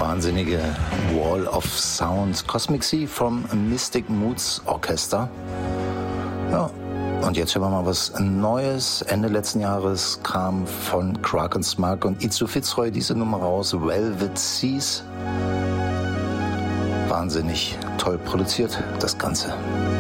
wahnsinnige Wall of Sound. Cosmic Sea vom Mystic Moods Orchester. Ja, und jetzt hören wir mal was Neues. Ende letzten Jahres kam von Kraken Smug und Itzu Fitzroy diese Nummer raus, Velvet Seas. Wahnsinnig toll produziert, das Ganze.